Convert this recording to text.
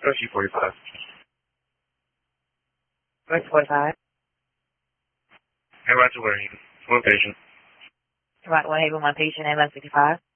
OC45. Where's 45? Hey, right to Warhaven. One patient. Right, Warhaven, one patient, and 55.